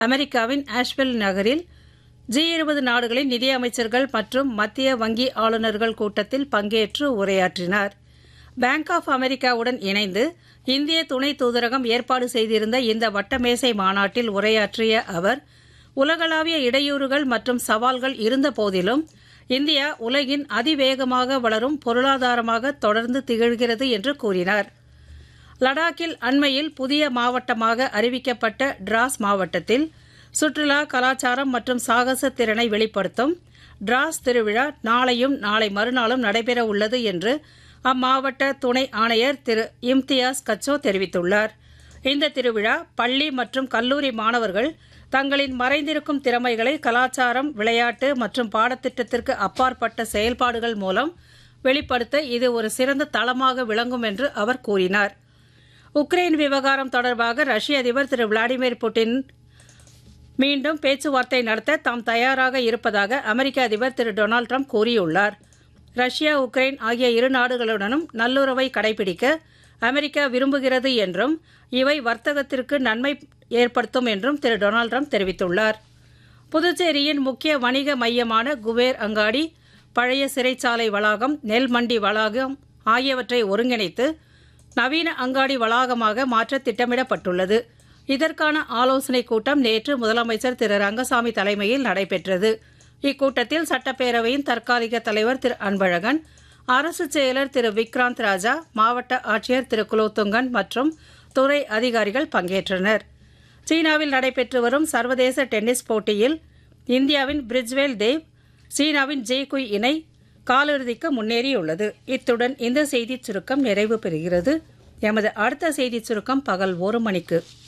அமெரிக்காவின் ஆஷ்வில் நகரில் G20 நாடுகளின் நிதியமைச்சர்கள் மற்றும் மத்திய வங்கி ஆளுநர்கள் கூட்டத்தில் பங்கேற்று உரையாற்றினார். பேங்க் ஆஃப் அமெரிக்காவுடன் இணைந்து இந்திய துணை தூதரகம் ஏற்பாடு செய்திருந்த இந்த வட்டமேசை மாநாட்டில் உரையாற்றிய அவர், உலகளாவிய இடையூறுகள் மற்றும் சவால்கள் இருந்த போதிலும் இந்தியா உலகின் அதிவேகமாக வளரும் பொருளாதாரமாக தொடர்ந்து திகழ்கிறது என்று கூறினார். லடாக்கில் அண்மையில் புதிய மாவட்டமாக அறிவிக்கப்பட்ட டிராஸ் மாவட்டத்தில் சுற்றுலா, கலாச்சாரம் மற்றும் சாகச திறனை வெளிப்படுத்தும் டிராஸ் திருவிழா நாளையும் நாளை மறுநாளும் நடைபெற உள்ளது என்று அம்மாவட்ட துணை ஆணையர் திரு இம்தியாஸ் கச்சோ தெரிவித்துள்ளார். இந்த திருவிழா பள்ளி மற்றும் கல்லூரி மாணவர்கள் தங்களின் மறைந்திருக்கும் திறமைகளை கலாச்சாரம், விளையாட்டு மற்றும் பாடத்திட்டத்திற்கு அப்பாற்பட்ட செயல்பாடுகள் மூலம் வெளிப்படுத்த இது ஒரு சிறந்த தளமாக விளங்கும் என்று அவர் கூறினார். உக்ரைன் விவகாரம் தொடர்பாக ரஷ்ய அதிபர் திரு விளாடிமிர் புட்டின் மீண்டும் பேச்சுவார்த்தை நடத்த தாம் தயாராக இருப்பதாக அமெரிக்க அதிபர் திரு டொனால்டு ட்ரம்ப் கூறியுள்ளார். ரஷ்யா, உக்ரைன் ஆகிய இரு நாடுகளுடனும் நல்லுறவை கடைபிடிக்க அமெரிக்கா விரும்புகிறது என்றும் இவை வர்த்தகத்திற்கு நன்மை ஏற்படுத்தும் என்றும் திரு டொனால்டு ட்ரம்ப் தெரிவித்துள்ளார். புதுச்சேரியின் முக்கிய வணிக மையமான குபேர் அங்காடி, பழைய சிறைச்சாலை வளாகம், நெல் மண்டி வளாகம் ஆகியவற்றை ஒருங்கிணைத்து நவீன அங்காடி வளாகமாக மாற்ற திட்டமிடப்பட்டுள்ளது. இதற்கான ஆலோசனைக் கூட்டம் நேற்று முதலமைச்சர் திரு ரங்கசாமி தலைமையில் நடைபெற்றது. இக்கூட்டத்தில் சட்டப்பேரவையின் தற்காலிக தலைவர் திரு அன்பழகன், அரசு செயலர் திரு விக்ராந்த் ராஜா, மாவட்ட ஆட்சியர் திரு குலோத்துங்கன் மற்றும் துறை அதிகாரிகள் பங்கேற்றனர். சீனாவில் நடைபெற்று வரும் சர்வதேச டென்னிஸ் போட்டியில் இந்தியாவின் பிரிஜ்வேல் தேவ், சீனாவின் ஜெய்குய் இணை காலிறுதிக்கு முன்னேறியுள்ளது. இத்துடன் இந்த செய்திச் சுருக்கம் நிறைவு பெறுகிறது. எமது அடுத்த செய்திச் சுருக்கம் பகல் 1 மணிக்கு.